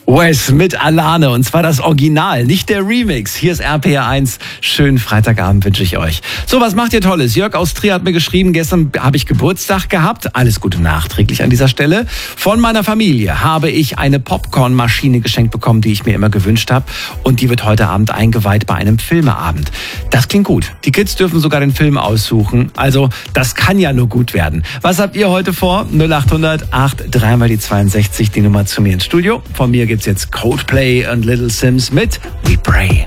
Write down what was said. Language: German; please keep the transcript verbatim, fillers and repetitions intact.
Wes mit Alane, und zwar das Original, nicht der Remix. Hier ist R P R eins. Schönen Freitagabend wünsche ich euch. So, was macht ihr Tolles? Jörg aus Trier hat mir geschrieben, gestern habe ich Geburtstag gehabt. Alles Gute nachträglich an dieser Stelle. Von meiner Familie habe ich eine Popcornmaschine geschenkt bekommen, die ich mir immer gewünscht habe. Und die wird heute Abend eingeweiht bei einem Filmeabend. Das klingt gut. Die Kids dürfen sogar den Film aussuchen. Also, das kann ja nur gut werden. Was habt ihr heute vor? null acht hundert acht drei mal die zweiundsechzig, die Nummer zu mir ins Studio. Von mir gibt's jetzt Coldplay und Little Sims mit We Pray.